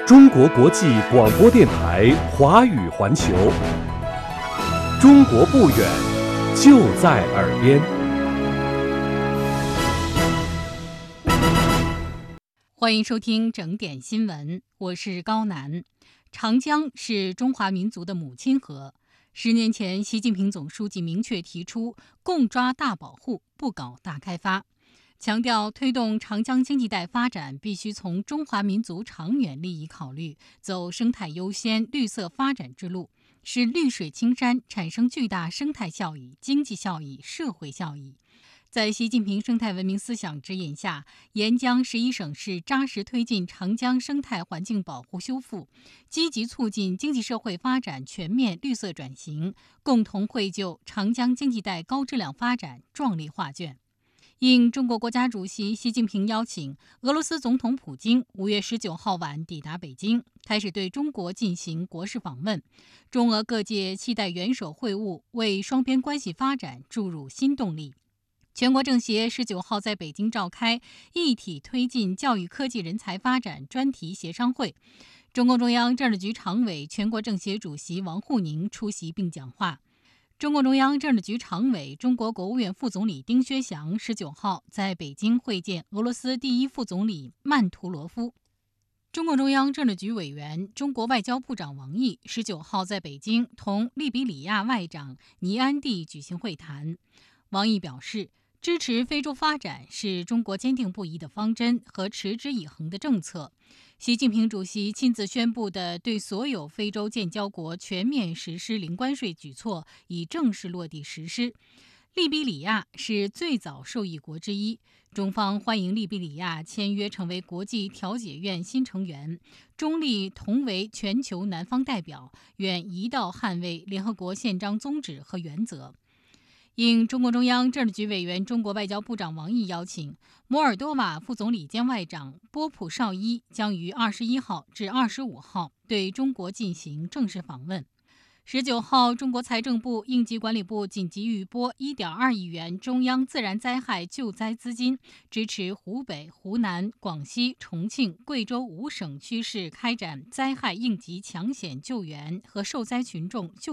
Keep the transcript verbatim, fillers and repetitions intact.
中国国际广播电台华语环球，中国不远，就在耳边。 欢迎收听整点新闻，我是高楠。长江是中华民族的母亲河。十年前，习近平总书记明确提出，共抓大保护，不搞大开发，强调推动长江经济带发展必须从中华民族长远利益考虑，走生态优先、绿色发展之路，使绿水青山产生巨大生态效益、经济效益、社会效益。在习近平生态文明思想指引下，沿江十一省市扎实推进长江生态环境保护修复，积极促进经济社会发展全面绿色转型，共同绘就长江经济带高质量发展壮丽画卷。应中国国家主席习近平邀请，俄罗斯总统普京五月十九号晚抵达北京，开始对中国进行国事访问。中俄各界期待元首会晤为双边关系发展注入新动力。全国政协十九号在北京召开一体推进教育科技人才发展专题协商会，中共中央政治局常委、全国政协主席王沪宁出席并讲话。中共中央政治局常委、中国国务院副总理丁薛祥十九号在北京会见俄罗斯第一副总理曼图罗夫。中共中央政治局委员、中国外交部长王毅十九号在北京同利比里亚外长尼安蒂举行会谈。王毅表示，支持非洲发展是中国坚定不移的方针和持之以恒的政策。习近平主席亲自宣布的对所有非洲建交国全面实施零关税举措已正式落地实施。利比里亚是最早受益国之一，中方欢迎利比里亚签约成为国际调解院新成员，中立同为全球南方代表，愿一道捍卫联合国宪章宗旨和原则。应中共中央政治局委员、中国外交部长王毅邀请，摩尔多瓦副总理兼外长波普绍伊将于二十一号至二十五号对中国进行正式访问。十九号，中国财政部、应急管理部紧急预拨一点二亿元中央自然灾害救灾资金，支持湖北、湖南、广西、重庆、贵州五省区市开展灾害应急抢险救援和受灾群众救